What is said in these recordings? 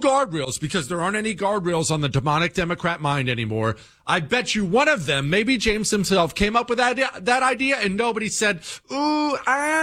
guardrails because there aren't any guardrails on the demonic Democrat mind anymore. I bet you one of them, maybe James himself, came up with that idea and nobody said, ooh,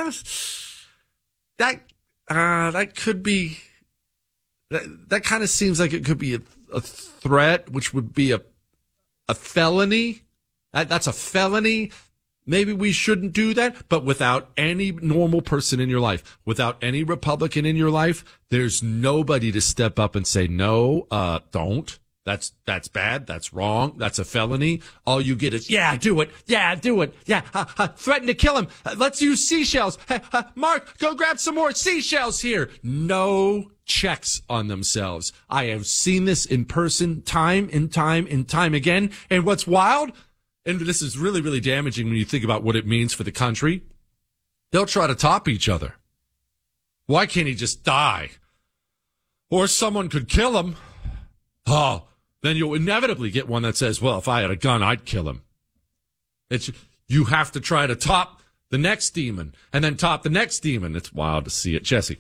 that could be, that kind of seems like it could be a threat, which would be a felony. That's a felony. Maybe we shouldn't do that, but without any normal person in your life, without any Republican in your life, there's nobody to step up and say, no, don't. That's bad. That's wrong. That's a felony. All you get is, yeah, do it. Yeah, do it. Yeah, threaten to kill him. Let's use seashells. Mark, go grab some more seashells here. No checks on themselves. I have seen this in person time and time and time again. And what's wild, and this is really, really damaging when you think about what it means for the country, they'll try to top each other. Why can't he just die? Or someone could kill him. Oh, then you'll inevitably get one that says, well, if I had a gun, I'd kill him. You have to try to top the next demon and then top the next demon. It's wild to see it. Jesse,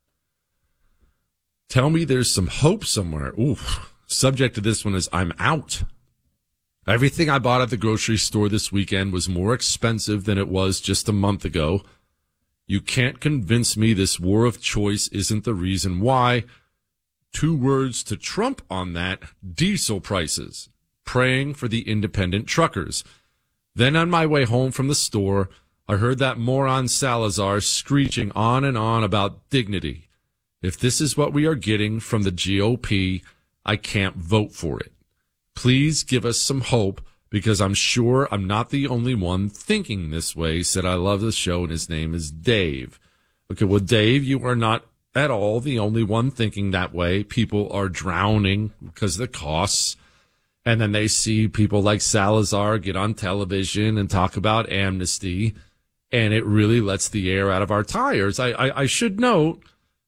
tell me there's some hope somewhere. Oof. Subject to this one is I'm out. Everything I bought at the grocery store this weekend was more expensive than it was just a month ago. You can't convince me this war of choice isn't the reason why. 2 words to Trump on that: diesel prices. Praying for the independent truckers. Then on my way home from the store, I heard that moron Salazar screeching on and on about dignity. If this is what we are getting from the GOP, I can't vote for it. Please give us some hope, because I'm sure I'm not the only one thinking this way. Said, I love the show, and his name is Dave. Okay, well, Dave, you are not at all the only one thinking that way. People are drowning because of the costs. And then they see people like Salazar get on television and talk about amnesty, and it really lets the air out of our tires. I should note,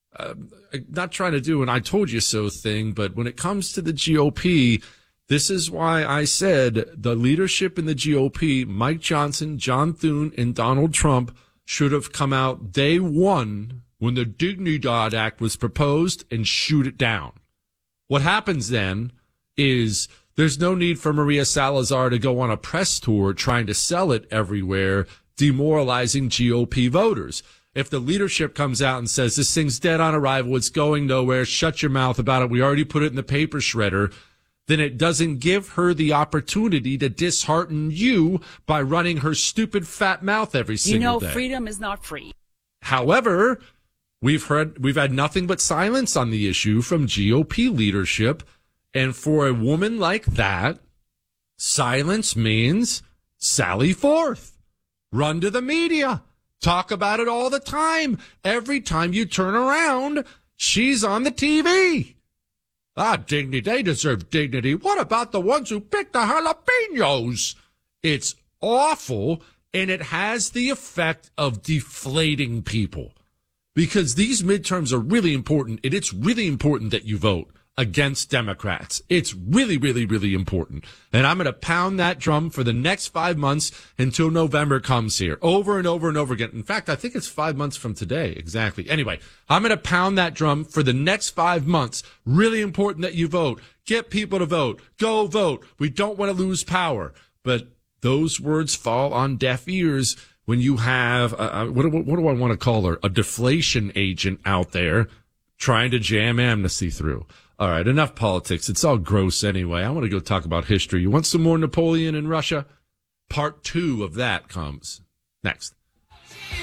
not trying to do an I told you so thing, but when it comes to the GOP, this is why I said the leadership in the GOP, Mike Johnson, John Thune, and Donald Trump, should have come out day one when the Dignidad Act was proposed and shoot it down. What happens then is there's no need for Maria Salazar to go on a press tour trying to sell it everywhere, demoralizing GOP voters. If the leadership comes out and says, this thing's dead on arrival, it's going nowhere, shut your mouth about it, we already put it in the paper shredder, then it doesn't give her the opportunity to dishearten you by running her stupid fat mouth every single day. Freedom is not free. However, we've had nothing but silence on the issue from GOP leadership. And for a woman like that, silence means sally forth, run to the media, talk about it all the time. Every time you turn around, she's on the TV. Dignity. They deserve dignity. What about the ones who picked the jalapenos? It's awful, and it has the effect of deflating people. Because these midterms are really important, and it's really important that you vote against Democrats. It's really, really, really important. And I'm going to pound that drum for the next 5 months until November comes here, over and over and over again. In fact, I think it's 5 months from today. Exactly. Anyway, I'm going to pound that drum for the next 5 months. Really important that you vote. Get people to vote. Go vote. We don't want to lose power. But those words fall on deaf ears when you have, what do I want to call her? A deflation agent out there trying to jam amnesty through. All right, enough politics. It's all gross anyway. I want to go talk about history. You want some more Napoleon in Russia? Part 2 of that comes next.